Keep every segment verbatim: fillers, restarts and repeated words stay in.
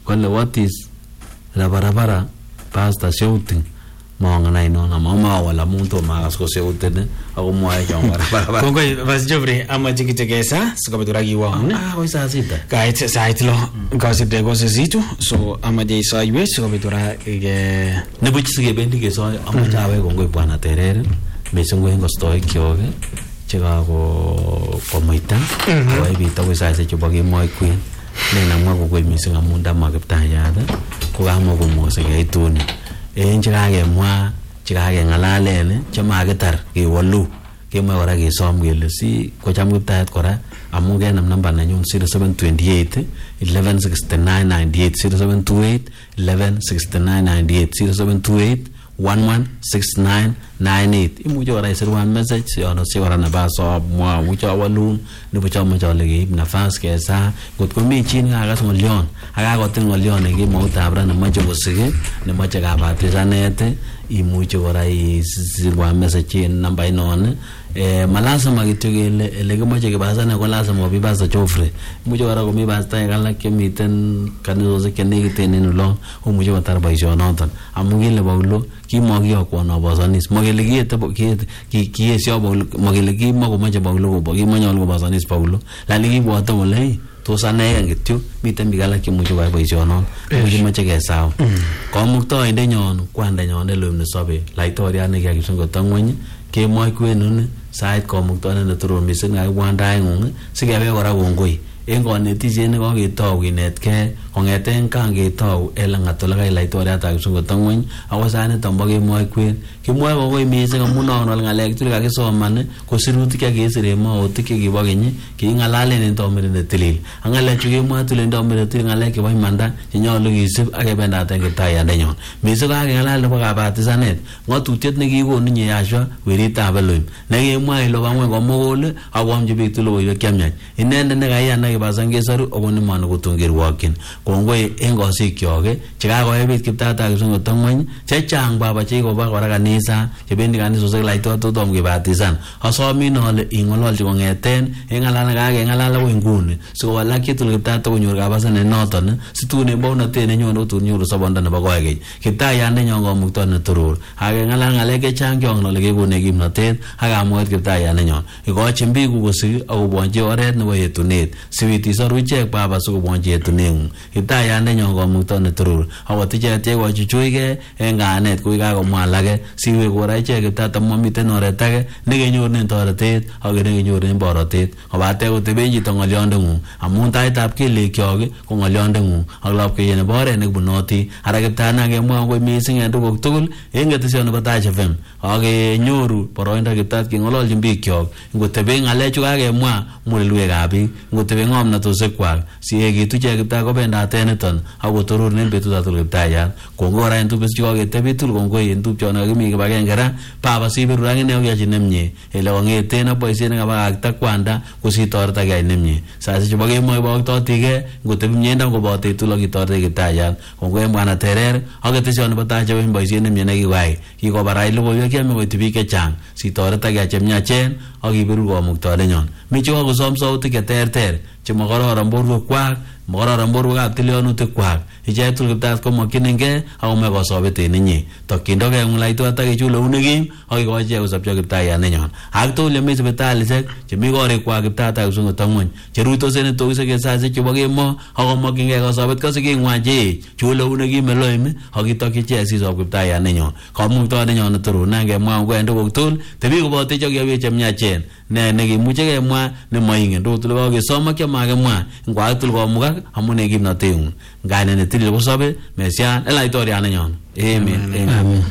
kole what is rabarabara pasta shouting maanganay no na mama wala muntu magas ko shouting ako mo ay yung rabarabara kongoi vas jobri ama jikitegesa sikabaturagi wa ah ko isa sita guys saitlo kasi de go zitu so ama je sa yue sikabatura ge ne buchige bendi ke so ama chawe kongoi bwana terere mesungo ngo stoy kyoge chega go komoita ko ibita ko sa se chobage moy queen ne na mwa ko misinga munda magaptayada ko gamo ko mo se ge tuni e njira ge mwa chira ge ngalale ne chama getar ke wolu ke mo ora ge som ge si ko cham guptayat kora amu ge nam namba na nyun zero seven two eight eleven sixty-nine ninety-eight zero seven two eight eleven sixty-nine ninety-eight zero seven two eight one one six nine nine eight imujo ora isir one message ono si ora na ba so mwa mucho walun ne bucha mo jole ge na fans ke sa got ko mi chin ga ga so leon aga go tin leon ge mo ta bra na majo go sige ne majo ga ba tizanete imujo ora isir one message number inon eh malasa magitugele elege majo ge ba sana ko lasa mo bi ba sa chofre mujo ora ko mi ba sta ga la ke miten kanizo ze ke ne gite ne no o mujo tar ba iso non amugile baulo ki mogi ko no basanis mogele ki te ki ki esio baulo mogele ki mo ko majo baulo ko ki mo nyol ko basanis paulo la ligi bo to le to sane ngityu miten bigala ki mujo ba iso non mujo majo ge sao ko mukto inde nyon kwanda nyon de lumne sobe la itoria ne ga kisungo tangwenye ke moy kwenun sait ko mukto ne turo misen ga wanda ngung sigabe ora wongoi engo ne tijene ko ge to ginet ke kongeten kan ge to elanga to la la itoria ta kisungo tangwen awasane tamboge moy kwen ki moy go go mi se muno no ngale ki ga ke so man ko siruti ke ge sire mo otike ge bogenye ki ngalale ne to mere ne tilil angale chuge mo tulen do mere til ngale ke boy manda nyolo gi sip age benda ta ge ta ya de nyon mi se ga ge ngale ba ga ba tisanet ngo tutet ne gi go ni ya shwa wiri ta beloim ne ge mo lo ba mo go mo le awam je bi tulo yo kemnya inende ne ga ya na ge bazange saru ogoni manu go tungir wakin kongwe engo sikyoge chiga go ebit kiptata kisungo tangwen chechang baba chigo ba gora kanisa chebendi kanisa so la ito to dom ge batizan aso mi no le ingolol chigo ngeten engalana ga ge ngalala wo ngune so wala kitul kiptata go nyor ga basane noton situne bona tene nyono tu nyoro sabonda na bago ge kitaya ne nyongo mukton na turur age ngalala ngale ge changyong no le ge go ne gimnotet haga moet kitaya ne nyon igo chimbi go go si au bonje oret no yetunet siwiti so ruche baba so bonje yetunen itaya ne nyongo mukto ne turur awati je te go chuchuige enganet ku ga go malage siwe go ra che kitata mo miten oretage ne ge nyor ne toretet age ne ge nyor ne borotet abate go te beji to ngolionde ngu amun tai tap ke le kyoge ko ngolionde ngu aglap ke ne bore ne bunoti ara ke tana ge mo go mi singa do go tugul enga te se no bata fm age nyoru poroinda kitat ki ngolol jimbi kyog go te be ngale chu ga ge mo mo le luwe ga bi go te be ngom na to se kwa si e gi tu che kita go benda teneton ago torur ne betu datul gitaya ko ngora entu bes jo ge te betul go go entu chona ge mi ga ga ngara pa ba si beru rangi ne o ya jinemnye ele wange tena po isi nga ba akta kwanda ko si torta ga nemnye sa si bo ge mo bo to tige go te nyenda go bo te tu lo gi torta gitaya ko go mwana terer age te chona bata je bo isi nemnye ne gi wai ki go barai lo go ye ke me go tibi ke chang si torta ga chemnya chen agi beru go mukta le nyon mi cho go som so te ke ter ter che mo goro rambor go kwa mo goro rambor go atilionu te kwa ije tu gtas ko mo kinenge au me go so bete ninyi to kindo ge ngulai to ta ge chulo unigi agi go je usap jo gta ya ne nyon ak to le me se beta le se che mi go re kwa gta ta usungo tangwen che ru to se ne to se ge sa se che bo ge mo ago mo kinge go so bet ko se ge ngwa je chulo unigi me lo me agi to ki che si so gta ya ne nyon ko mu to ne nyon to ru na ge mo go ndo go tul te bi go bo te jo ge we chemnya chen ne ne gi mu che ge mo ne mo inge ndo to lo ge so ma ke ma ge mo ngwa tul go mu ga amune gi na te un gane ne tili sabe mesia la historia ne nyon amen amen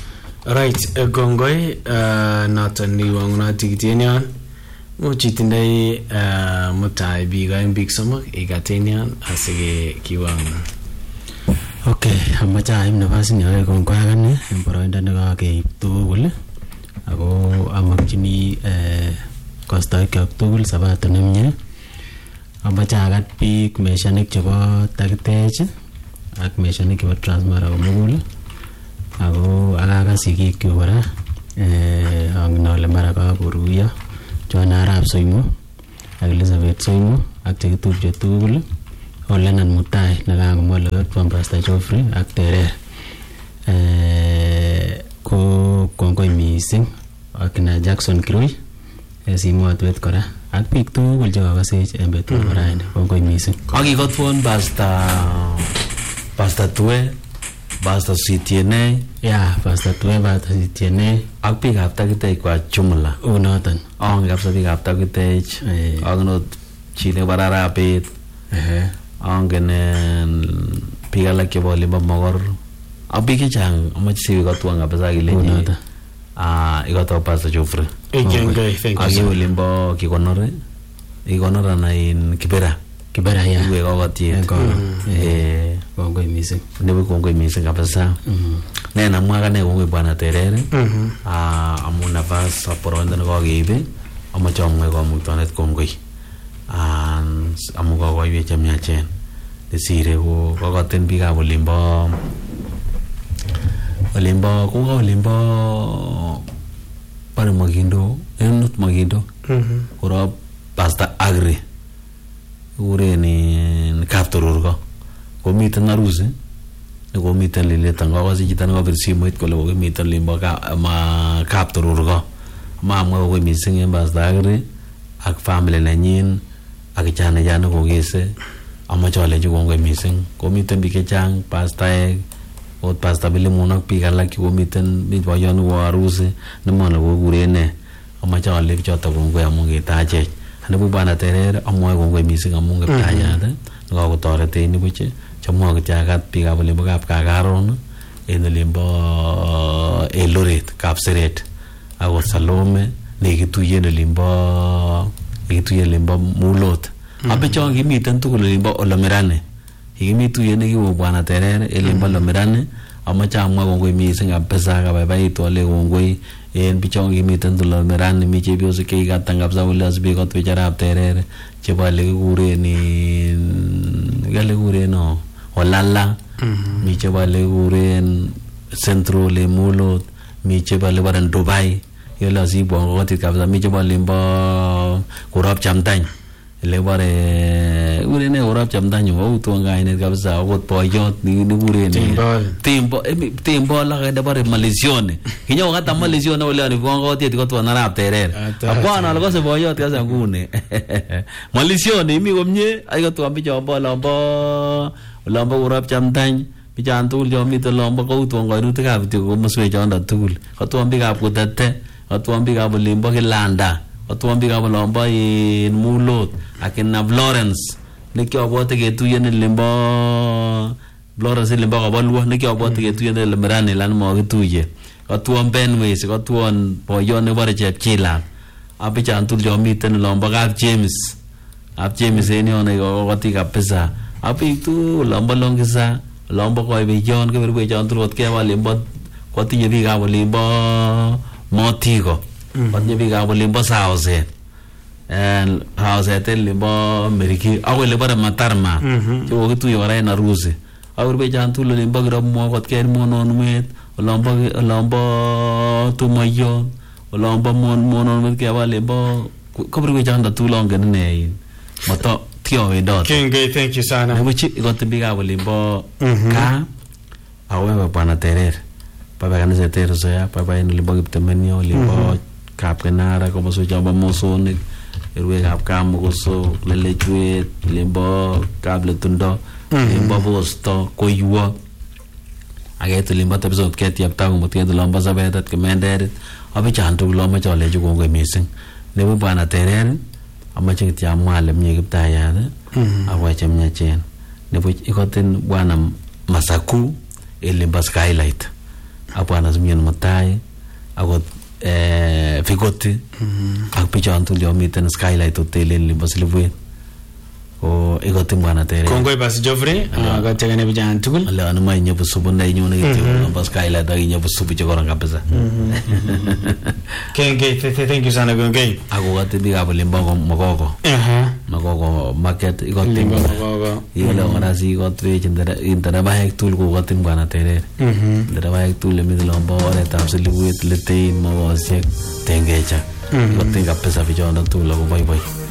right gongoi natan ni wanguna tigitenian mo chitindai mutai biga big samak igatenian asige kiwang okay amacha im nafasi ni ay kong kwagan en poroinda ne ga ke tugul ako amakchini kosta ke tugul sabat nemnye amacha agat pik meshanik chebo takitech ak meshanik chebo transmara umugul ako agaga sigik kora eh ang nole mara ka buruya John Arab Soimo ak Elizabeth Soimo ak tekitupche tugul Olenan Mutai nakakomwa logot from Pastor Geoffrey ak Terer. Eh ko kongoi mising ak na Jackson Kirui simotwet kora ak biik tugul chekakasech en betut nebo raini kongoi mising. Ak ikotwon Pastor Pastor Tue, Pastor Sitiene, ya Pastor Tue, Pastor Sitiene ak biikab Takitech kwa jumla. unoton. Ang kabisa biikab Takitech, ak not chi nebo Arabet, angen biik alak chebo olimbo Mogor, ak biik chechang amache si ikotwon kabisa kilenji ah ikotwo Pastor Geoffrey. Ak olimbo Kikonore, Kikonore na in Kibera. Kibera ya. Iwe kokotiet. Eh kongoi mising. Nebo kongoi mising kabisa. Ne namwa kane kongoi Bwana Terere. Ah amu nafas aporondo nekokeibe amache amwe komuktonet kongoi. Ah amu kokoiwech chemiachen. Desire ko kokoten biikab olimbo olimbo ko olimbo pare Magindo, enut Magindo. Koro Pastor Agri. Ureni Kaptorurgo. Komiten harusi nekomiten lilet angokose chito nekobir simoit kole komiten limbo ma Kaptorurgo. Mamwa kongoi mising en Pastor Agri ak family nenyin ak ichane jana kokese. Amache alechi kongoi mising. Komiten biik chechang pastaek ot Pastor Bilimun ak biik alak komiten biik boyoni wo harusi nemone kokuren ne. Amache alechi choto kongoi amu ketachech. Nebo Bwana Terere amwoe kongoi mising amu kiptayat nekakotoretech nibuch chamwoe kityakat biikab olimbo Kapkagaron en olimbo Eldoret, Kapseret akot Salome nekituyen olimbo nekituyen olimbo Mulot. Abichon kimiten tugul olimbo Olomirane. Kikimituyen nekiwo Bwana Terere olimbo Olomirane. Amache amwa kongoi mising kabisa kabaibaitu ale kongoi en bichon kimiten Olomirane mi chepyosok chekikatan kabisa kole asibik kotwech arap Terere chebo ole kikuren kale kikuren no Olala, mi chebo ole kikuren Central Mulot, mi chebo ole baren Dubai yole asibwon kokotit kabisa, mi chebo olimbo Kurop Chamtany ele bare kikuren ne Kurop Chamtany koutwon kainet kabisa akot boyot nikikuren Timbo Timbo la de bare Malesione kinyo kata Malesione ole ani kokotit kotwon arap Terere abwana ole kose boyot kasa ngune Malesione mi komye ai kotwon bichombo olombo olombo Kurop Chamtany bichan tugul chomiten olombo koutwon koinutikab kityo komoswek chondo tugul kotwon biikab Kutete kotwon biikab olimbo Kilanda kotwon biikab olombo in Mulot ak in Florence nekiobwote ketuyen olimbo Florence olimbo Kabolwo nekiobwote ketuyen Olomirane lan mokituye kotwon Benways kotwon boyot nebore Chepchilab ak bichan tugul chomiten olombo Kap James Kap James en yon kokoti kabisa ak biik tugul olombo Longisa olombo Koibeyon keberwechon tugul ot keba olimbo kotinye biikab olimbo Motiko kotinye biikab olimbo Saoset en Saoset olimbo Meriki ak ole bare Matarma chekokituye kora en harusi ak keberwechon tugul olimbo Kiromwo kot ker Mononwet olombo olombo Tumoyon olombo Mononwet keba olimbo keberwechon tugul ongen ine moto tiowendot. Kenge, thank you sana. Nebuchi ikote biikab olimbo kaa awewe Bwana Terere baba kanisa Terere soya baba en olimbo Kiptemenyo olimbo Kapkenara komoswek chombo Mosonik irwekab Kamukoso Lelechwet olimbo Kapletundo olimbo Bosto Koiwo aket olimbo Tebisot Ketiapta komotket olombo Sabetat Kemenderit abichan tugul amache alechi kongoi mising. Nebo Bwana Terere amache kityo amwa ale mie kiptayat akwa chemiachen nebo ikotin Bwana Masaku olimbo Skylight ak Bwana Simeon Mutai akot Fikoti ak bichon tugul chomiten Skylight Hotel olimbo Silibwet ko ikotin Bwana Terere kongoi Pastor Geoffrey akategene bijan tugul ale anuma inyobu subu na inyone kityo olimbo Skylight ak inyobu subu chekoron kabisa. Kenge, thank you sana kongoi ako kati biikab olimbo Mogoko Mogoko market ikotin Mogoko yole ngorasi ikotwech inderebaek tugul kokotin Bwana Terere inderebaek tugul lemite olombo oretab Silibwet Letein Mogosiek Tengecha ikotin kabisa bichondo tugul ako boiboi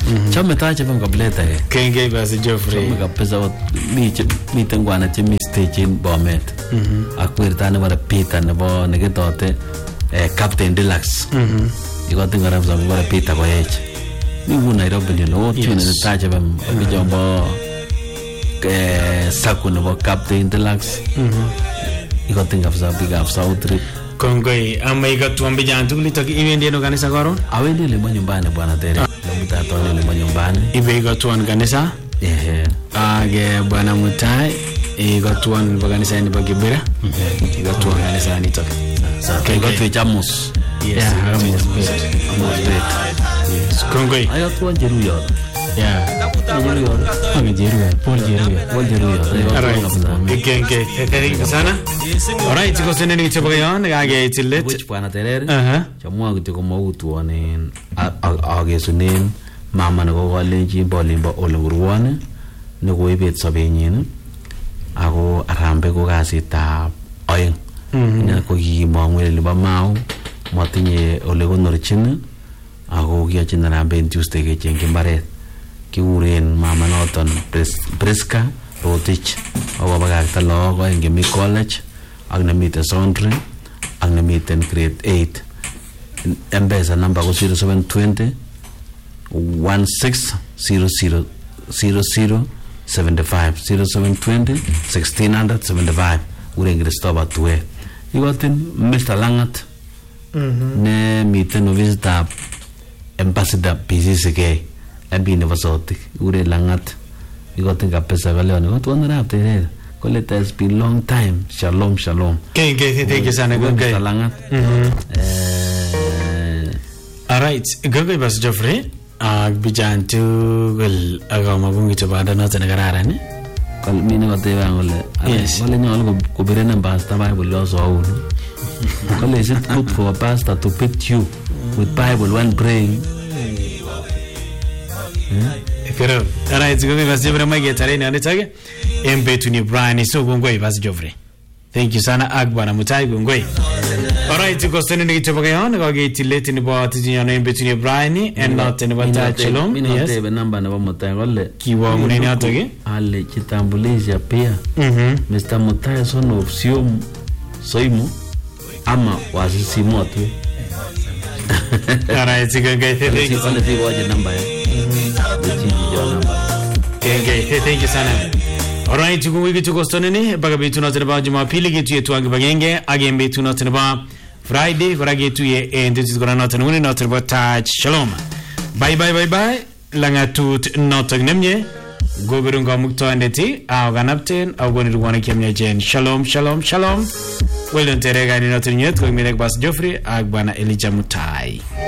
chome tache bam kableta ke Kenge basi Geoffrey. chome kabisa mi mi tengwana che mi stage in Bomet akwirta ne bara Peter ne bo ne getote eh Captain Deluxe iko tingara bza bara Peter koyech mi bu Nairobi ni no tune ne tache bam bijombo ke saku ne bo Captain Deluxe iko tingara bza big up South Trip Kongoi ama ikatuambia jantu kulitoka iwendi ndo kanisa koro? Awendi le nyumbani bwana Tere. Lamuta tole le nyumbani. Ibe ikatuan kanisa? Eh. Age bwana Mutai ikatuan kanisa ni Bagibira. Ikatuan kanisa ni toka. Sasa ikatu chamos. Yes. Amos bet. Amos bet. Yes. Kongoi. Ayo tuan jeru yo. Yeah. Jeru yo. Ame jeru ya, Paul jeru ya. Paul jeru yo. Alright. Ikenge. Thank you sana. Alright, chiko sene ni kichopa yon age itilet. Which bwana Tere. Aha. Chamwa kitiko mautu anen age sunen mama ne ko kolenji bolimbo olengurwane ne ko ibet sobenyin ako arambe ko kasitab oeng ne ko kimongwe liba mau matinye ole konorchin ako kiyachin arambe Tuesday kechengchi mbaret kiuren mama noton Priska Rotich ako bakakta lagok oeng chemi college ak nemiten Sondre ak nemiten grade eight. M-Pesa number ko zero seven two zero one six zero zero zero zero seven five zero seven two zero sixteen hundred seventy five uren Christopher Tuwe ikotin Mister Langat ne miten ofisitab ambassador P C C K M P nebo Sotik uren Langat ikotin kabisa kaleon ikotwan rap Tere kole it has been long time. Shalom shalom. Kenge thank you sana Kongoi. Langat. Alright, Kongoi basi Geoffrey. Ag bijan tugul agama kungi chobada noto negararan eh. Kal mine kote bang ole. Yes. Ole nyol ko birene pastor Bible lo so unu. Kale is it good for a pastor to pit you with Bible when praying? Kero. Alright, Kongoi basi Geoffrey mage tare ni anitage. Embe tuni Brian so Kongoi basi Geoffrey. Thank you sana Agbana Mutai Kongoi. Alright, tuko sene ni kichopa yon kage itileti ni bo tijinya no embe tuni Brian and not ni bata Shalom. Yes. Mino namba na Mutai kole. Kiwa muneni atoge. Ale kitambulisha pia. Mhm. Mister Mutai son of Siom Soimo ama wasisi moto. Alright, Kongoi thank you. Kale si waje namba ya. Tiji jo namba. Kenge thank you sana. Alright, tuko wiki tuko stoneni baga bitu na teneba Jumapili gitu yetu age bagenge age mbitu na teneba Friday kora gitu ye ende tizikora na tenuni na teneba touch Shalom. Bye bye bye bye langatut not nemye goberunga mukto andeti au ganapten au goni ruwana kemnya jen Shalom Shalom Shalom. Well done terega ni na tenyet ko mirek bas Geoffrey Agbana Elijah Mutai.